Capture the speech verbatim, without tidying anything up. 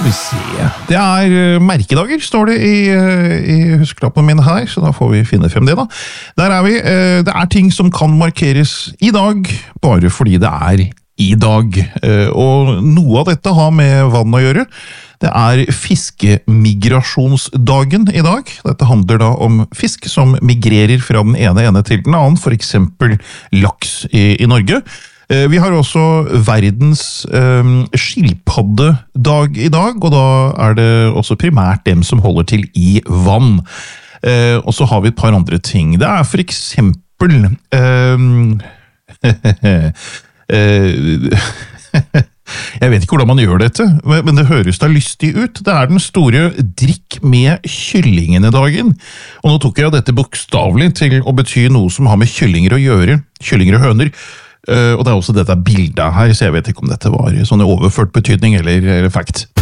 vi se. Det er merkedager, står det i, i huskelappen min her, så da får vi finne frem det da. Der er vi. Det er ting som kan markeres i dag, bare fordi det er i dag. Og noe av dette har med vann å gjøre. Det er fiskemigrasjonsdagen i dag. Dette handler da om fisk som migrerer fra den ene ende til den annen, for eksempel laks i, i Norge. Vi har også verdens eh, skilpaddedag i dag, og da er det også primært dem som holder til i vann. Eh, og så har vi et par andre ting. Det er for eksempel... Eh, eh, jeg vet ikke hvordan man gjør dette, men det høres da lystig ut. Det er den store drikk med kyllingene-dagen. Og nå tok jeg dette bokstavelig til å bety noe som har med kyllinger å gjøre. Kyllinger og høner. Uh, og det er også dette bildet her, så jeg vet ikke om dette var sånn overført betydning eller, eller fact.